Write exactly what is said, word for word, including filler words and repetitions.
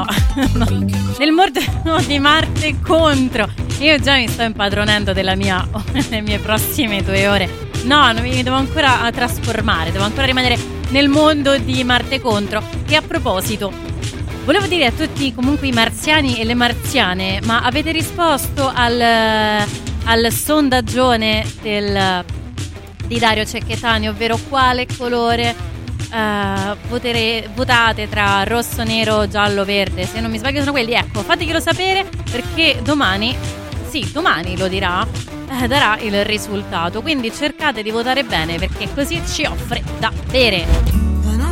no, no. Nel mondo di Marte contro. Io già mi sto impadronendo della mia, delle mie prossime due ore. No, non mi devo ancora trasformare, devo ancora rimanere nel mondo di Marte contro. E a proposito, volevo dire a tutti comunque i marziani e le marziane, ma avete risposto al, al sondaggione del, di Dario Cecchetani, ovvero quale colore uh, votere, votate tra rosso, nero, giallo, verde? Se non mi sbaglio sono quelli, ecco, fateglielo sapere perché domani, sì, domani lo dirà, eh, darà il risultato, quindi cercate di votare bene perché così ci offre da bere.